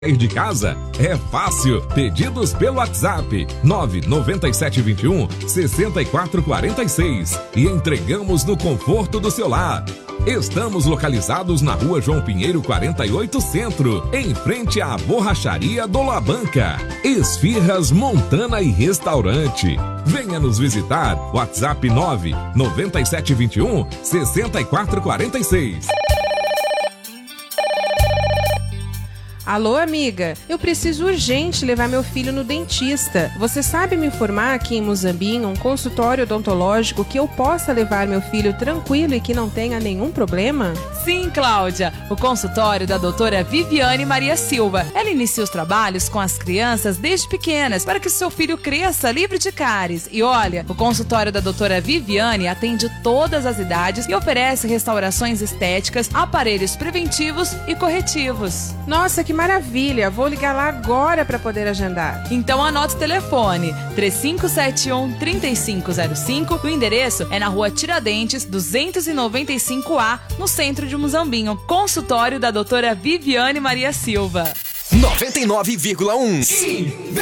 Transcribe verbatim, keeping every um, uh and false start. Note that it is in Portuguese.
Sair de casa é fácil. Pedidos pelo WhatsApp nove nove sete dois um, seis quatro quatro seis e entregamos no conforto do seu lar. Estamos localizados na Rua João Pinheiro quarenta e oito Centro, em frente à Borracharia do La Banca. Esfirras Montana e Restaurante. Venha nos visitar. WhatsApp nove nove sete dois um, seis quatro quatro seis. Alô, amiga, eu preciso urgente levar meu filho no dentista. Você sabe me informar aqui em Muzambinho um consultório odontológico que eu possa levar meu filho tranquilo e que não tenha nenhum problema? Sim, Cláudia, o consultório da doutora Viviane Maria Silva. Ela inicia os trabalhos com as crianças desde pequenas para que seu filho cresça livre de cáries. E olha, o consultório da doutora Viviane atende todas as idades e oferece restaurações estéticas, aparelhos preventivos e corretivos. Nossa, que maravilha! Vou ligar lá agora para poder agendar. Então anota o telefone três cinco sete um, três cinco zero cinco. O endereço é na Rua Tiradentes, duzentos e noventa e cinco A, no centro de Muzambinho. Consultório da doutora Viviane Maria Silva. noventa e nove vírgula um